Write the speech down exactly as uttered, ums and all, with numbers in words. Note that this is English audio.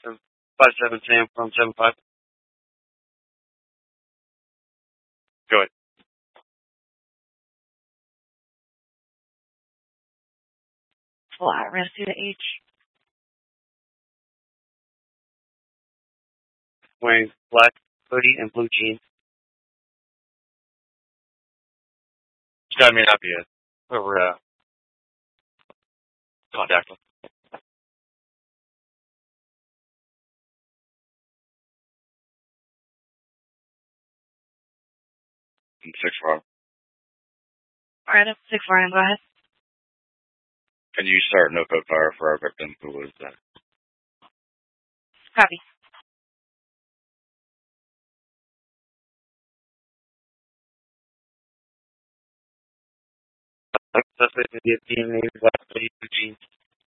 five seven Sam from seven five. Go ahead. Flat rest through the H. Wearing black hoodie and blue jeans. Scott may not be it. Whoever uh, contact him. Six four. Alright, six four, go ahead. Can you start no code fire for our victim who was uh, Copy. suspect to be a team named Black Hoodie Blue Jeans.